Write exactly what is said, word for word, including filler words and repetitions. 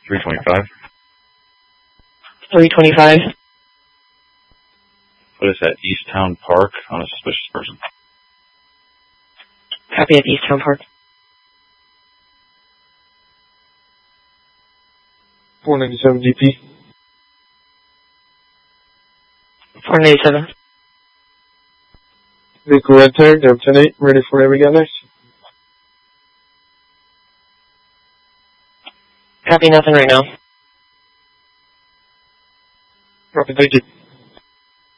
three twenty-five. three twenty-five. What is that? East Town Park on a suspicious person. Copy at East Town Park. four ninety-seven D P. four ninety-seven. Vehicle red tag, Dub ten eight, ready for whatever you got next. Copy, nothing right now. Copy, thank you.